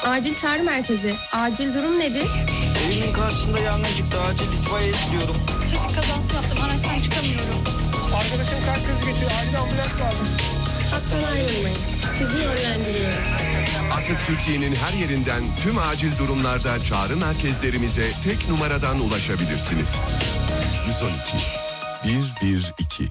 Acil çağrı merkezi. Acil durum nedir? Evimin karşısında yangın çıktı. Acil itfaiye istiyorum. Trafik kazası yaptım. Araçtan çıkamıyorum. Arkadaşım kalp krizi geçiriyor. Acil ambulans lazım. Hattan ayrılmayın. Sizi yönlendiriyorum. Artık Türkiye'nin her yerinden tüm acil durumlarda çağrı merkezlerimize tek numaradan ulaşabilirsiniz. 112 112.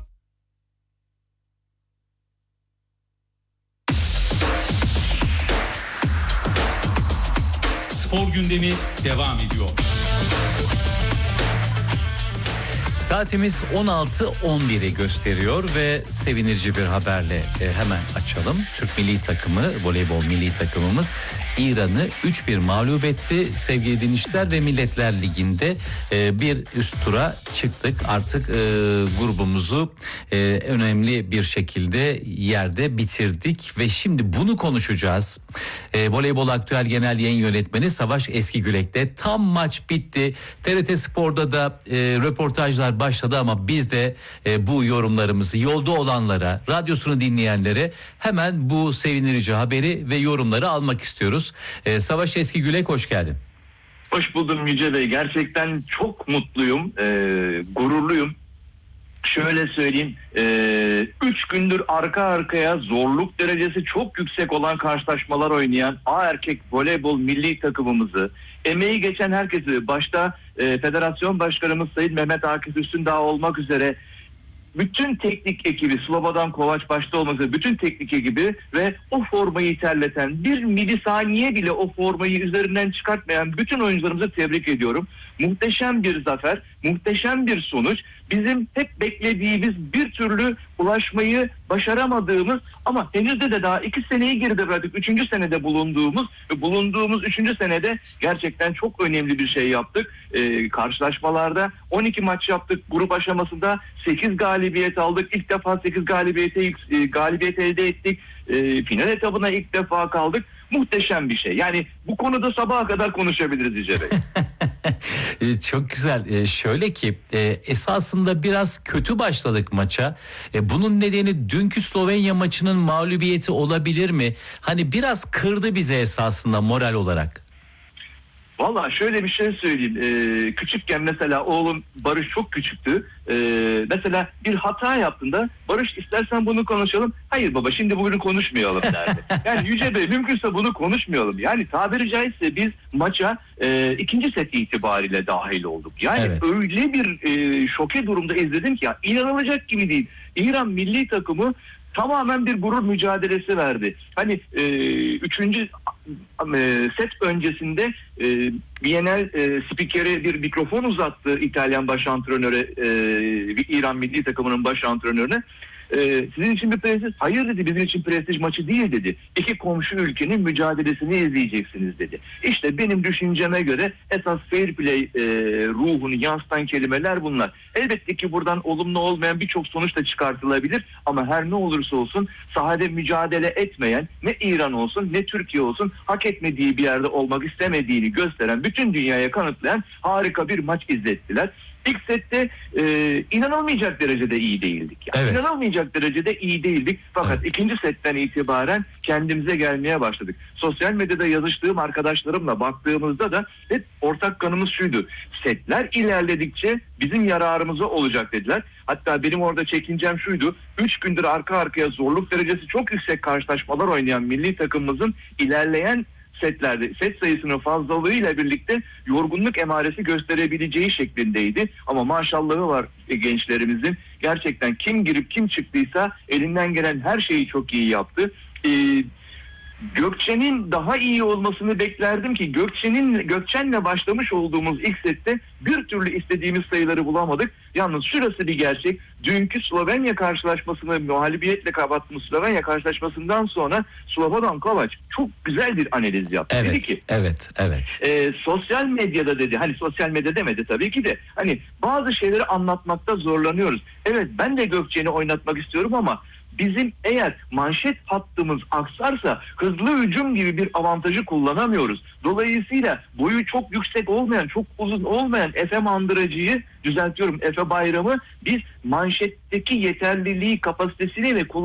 Spor gündemi devam ediyor. Saatimiz 16:11'i gösteriyor ve sevindirici bir haberle hemen açalım. Türk milli takımı, voleybol milli takımımız İran'ı 3-1 mağlup etti. Sevgili dinleyiciler, ve Milletler Ligi'nde bir üst tura çıktık. Artık grubumuzu önemli bir şekilde yerde bitirdik ve şimdi bunu konuşacağız. Voleybol Aktüel Genel Yayın Yönetmeni Savaş Eskigülek'te tam maç bitti. TRT Spor'da da röportajlar başladı ama biz de bu yorumlarımızı yolda olanlara, radyosunu dinleyenlere hemen bu sevindirici haberi ve yorumları almak istiyoruz. Savaş Eskigülek, hoş geldin. Hoş buldum Yüce Bey. Gerçekten çok mutluyum, gururluyum. Şöyle söyleyeyim, 3 gündür arka arkaya zorluk derecesi çok yüksek olan karşılaşmalar oynayan A erkek voleybol milli takımımızı, emeği geçen herkesi, başta Federasyon Başkanımız Sayın Mehmet Akif Üstündağ olmak üzere bütün teknik ekibi, Slobodan Kovaç başta olmak üzere bütün teknik ekibi ve o formayı terleten, bir milisaniye bile o formayı üzerinden çıkartmayan bütün oyuncularımızı tebrik ediyorum. Muhteşem bir zafer, muhteşem bir sonuç. Bizim hep beklediğimiz, bir türlü ulaşmayı başaramadığımız ama henüz de daha 2 seneyi geride bıraktık. 3. senede bulunduğumuz 3. senede gerçekten çok önemli bir şey yaptık. Karşılaşmalarda 12 maç yaptık. Grup aşamasında 8 galibiyet aldık. İlk defa 8 galibiyet elde ettik. Final etabına ilk defa kaldık. Muhteşem bir şey. Yani bu konuda sabaha kadar konuşabiliriz Yüce Bey. Çok güzel. Şöyle ki esasında biraz kötü başladık maça. Bunun nedeni dünkü Slovenya maçının mağlubiyeti olabilir mi? Hani biraz kırdı bizi esasında moral olarak. Valla şöyle bir şey söyleyeyim. Küçükken mesela oğlum Barış çok küçüktü. Mesela bir hata yaptığında Barış istersen bunu konuşalım. Hayır baba şimdi bugün konuşmayalım derdi. Yani Yüce Bey mümkünse bunu konuşmayalım. Yani tabiri caizse biz maça 2. set itibariyle dahil olduk. Yani evet. Öyle bir şoke durumda izledim ki ya inanılacak gibi değil. İran milli takımı tamamen bir gurur mücadelesi verdi. Hani 3. set öncesinde Bienal spikeri bir mikrofon uzattı İtalyan baş antrenöre, İran milli takımının baş antrenörüne. Sizin için bir prestij, hayır dedi, bizim için prestij maçı değil dedi. 2 komşu ülkenin mücadelesini izleyeceksiniz dedi. İşte benim düşünceme göre esas fair play ruhunu yansıtan kelimeler bunlar. Elbette ki buradan olumlu olmayan birçok sonuç da çıkartılabilir ama her ne olursa olsun sahada mücadele etmeyen ne İran olsun ne Türkiye olsun hak etmediği bir yerde olmak istemediğini gösteren, bütün dünyaya kanıtlayan harika bir maç izlettiler. İlk sette inanılmayacak derecede iyi değildik. Yani. Evet. İnanılmayacak derecede iyi değildik. Fakat evet. 2. setten itibaren kendimize gelmeye başladık. Sosyal medyada yazıştığım arkadaşlarımla baktığımızda da hep ortak kanımız şuydu. Setler ilerledikçe bizim yararımıza olacak dediler. Hatta benim orada çekincem şuydu. 3 gündür arka arkaya zorluk derecesi çok yüksek karşılaşmalar oynayan milli takımımızın ilerleyen setlerde set sayısının fazlalığıyla birlikte yorgunluk emaresi gösterebileceği şeklindeydi. Ama maşallahı var gençlerimizin. Gerçekten kim girip kim çıktıysa elinden gelen her şeyi çok iyi yaptı. Gökçen'in daha iyi olmasını beklerdim ki Gökçen'le başlamış olduğumuz ilk sette bir türlü istediğimiz sayıları bulamadık. Yalnız şurası bir gerçek. Dünkü Slovenya karşılaşmasını mağlubiyetle kapattığımız Slovenya karşılaşmasından sonra Slobodan Kovaç çok güzel bir analiz yaptı. Evet, dedi ki, evet. Sosyal medyada dedi, hani sosyal medya demedi tabii ki de, hani bazı şeyleri anlatmakta zorlanıyoruz. Evet ben de Gökçen'i oynatmak istiyorum ama bizim eğer manşet hattımız aksarsa hızlı hücum gibi bir avantajı kullanamıyoruz. Dolayısıyla boyu çok yüksek olmayan, çok uzun olmayan Efe Mandıracı'yı, düzeltiyorum Efe Bayram'ı biz manşetteki yeterliliği, kapasitesini ve